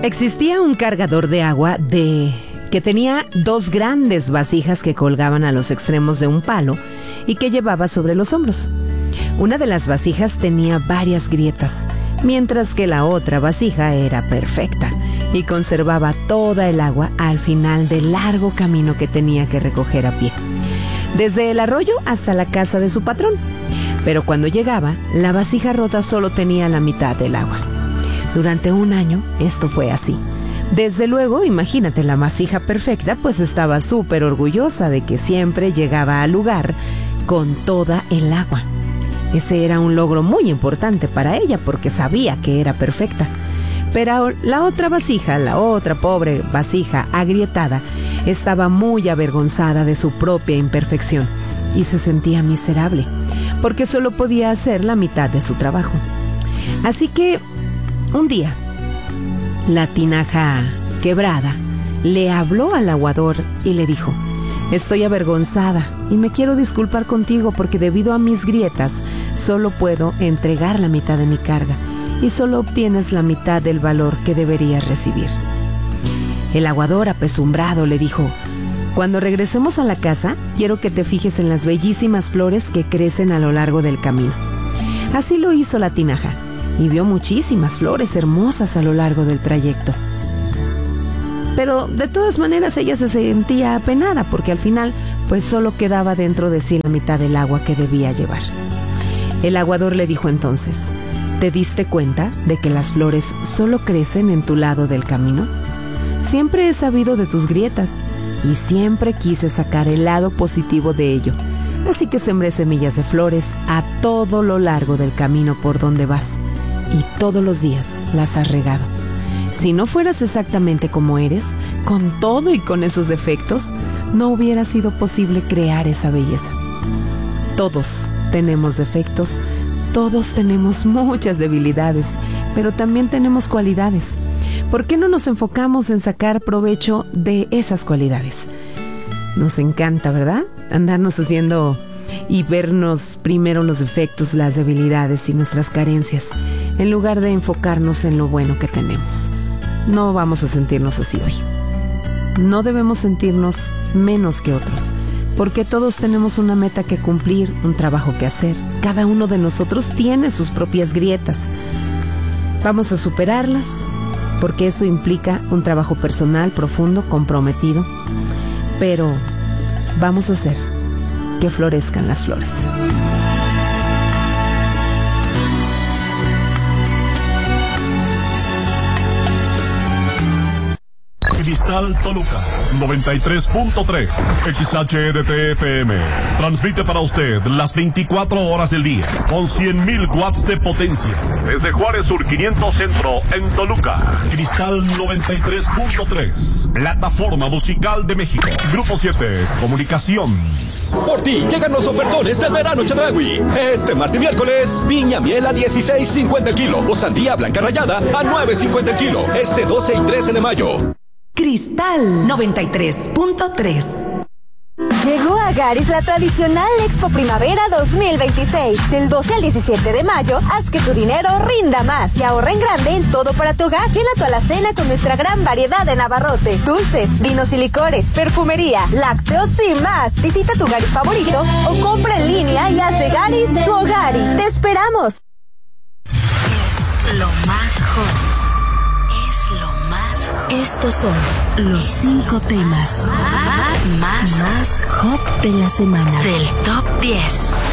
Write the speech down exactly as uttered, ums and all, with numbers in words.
Existía un cargador de agua de que tenía dos grandes vasijas que colgaban a los extremos de un palo y que llevaba sobre los hombros. Una de las vasijas tenía varias grietas, mientras que la otra vasija era perfecta y conservaba toda el agua al final del largo camino que tenía que recoger a pie, desde el arroyo hasta la casa de su patrón. Pero cuando llegaba, la vasija rota solo tenía la mitad del agua. Durante un año, esto fue así. Desde luego, imagínate la vasija perfecta, pues estaba súper orgullosa de que siempre llegaba al lugar con toda el agua. Ese era un logro muy importante para ella porque sabía que era perfecta. Pero la otra vasija, la otra pobre vasija agrietada, estaba muy avergonzada de su propia imperfección y se sentía miserable porque solo podía hacer la mitad de su trabajo. Así que, un día, la tinaja quebrada le habló al aguador y le dijo: estoy avergonzada y me quiero disculpar contigo porque debido a mis grietas solo puedo entregar la mitad de mi carga y solo obtienes la mitad del valor que deberías recibir. El aguador, apesumbrado, le dijo: cuando regresemos a la casa, quiero que te fijes en las bellísimas flores que crecen a lo largo del camino. Así lo hizo la tinaja y vio muchísimas flores hermosas a lo largo del trayecto. Pero de todas maneras ella se sentía apenada porque al final pues solo quedaba dentro de sí la mitad del agua que debía llevar. El aguador le dijo entonces: ¿te diste cuenta de que las flores solo crecen en tu lado del camino? Siempre he sabido de tus grietas y siempre quise sacar el lado positivo de ello. Así que sembré semillas de flores a todo lo largo del camino por donde vas y todos los días las has regado. Si no fueras exactamente como eres, con todo y con esos defectos, no hubiera sido posible crear esa belleza. Todos tenemos defectos, todos tenemos muchas debilidades, pero también tenemos cualidades. ¿Por qué no nos enfocamos en sacar provecho de esas cualidades? Nos encanta, ¿verdad? Andarnos haciendo y vernos primero los defectos, las debilidades y nuestras carencias, en lugar de enfocarnos en lo bueno que tenemos. No vamos a sentirnos así hoy. No debemos sentirnos menos que otros, porque todos tenemos una meta que cumplir, un trabajo que hacer. Cada uno de nosotros tiene sus propias grietas. Vamos a superarlas, porque eso implica un trabajo personal, profundo, comprometido. Pero vamos a hacer que florezcan las flores. Cristal Toluca, noventa y tres punto tres, X H E D T F M. Transmite para usted las veinticuatro horas del día, con cien mil watts de potencia. Desde Juárez Sur quinientos Centro, en Toluca. Cristal noventa y tres punto tres, Plataforma Musical de México. Grupo siete, Comunicación. Por ti llegan los ofertones del verano Chedraui. Este martes y miércoles, piña miel a dieciséis cincuenta el kilo o sandía blanca rallada a nueve cincuenta el kilo. Este doce y trece de mayo. Cristal noventa y tres punto tres. Llegó a Garis la tradicional Expo Primavera dos mil veintiséis. Del doce al diecisiete de mayo, haz que tu dinero rinda más y ahorra en grande en todo para tu hogar. Llena tu alacena con nuestra gran variedad de abarrotes, dulces, vinos y licores, perfumería, lácteos y más. Visita tu Garis favorito o compra en línea y haz de Garis tu Hogaris. ¡Te esperamos! Es lo más hot. Estos son los cinco temas más, más hot de la semana del Top diez.